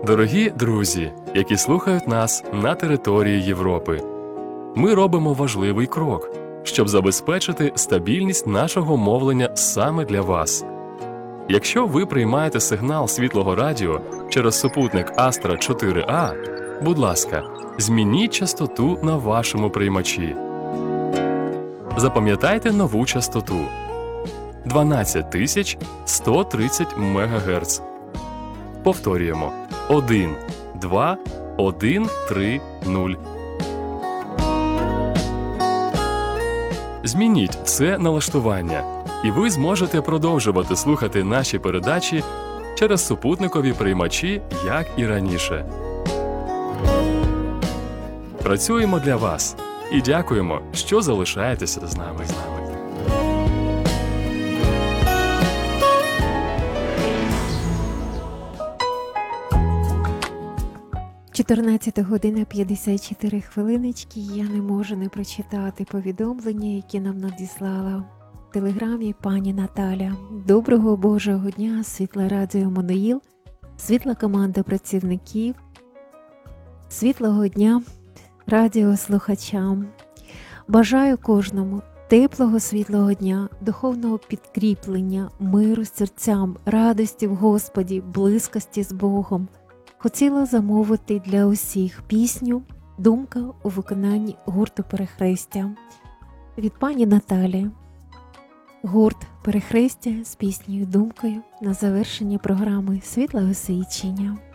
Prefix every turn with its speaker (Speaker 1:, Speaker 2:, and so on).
Speaker 1: Дорогі друзі, які слухають нас на території Європи, ми робимо важливий крок, щоб забезпечити стабільність нашого мовлення саме для вас. Якщо ви приймаєте сигнал Світлого Радіо через супутник Astra 4A, будь ласка, змініть частоту на вашому приймачі. Запам'ятайте нову частоту – 12130 МГц. Повторюємо – 1, 2, 1, 3, 0. Змініть це налаштування, і ви зможете продовжувати слухати наші передачі через супутникові приймачі, як і раніше. Працюємо для вас і дякуємо, що залишаєтеся з нами.
Speaker 2: 14:54. Я не можу не прочитати повідомлення, які нам надіслала в телеграмі пані Наталя. Доброго Божого дня, Світла Радіо Еммануїл, світла команда працівників, світлого дня радіослухачам. Бажаю кожному теплого світлого дня, духовного підкріплення, миру серцям, радості в Господі, близькості з Богом. Хотіла замовити для усіх пісню «Думка» у виконанні гурту «Перехрестя» від пані Наталі. Гурт «Перехрестя» з піснею «Думкою» на завершення програми «Світлого свідчення».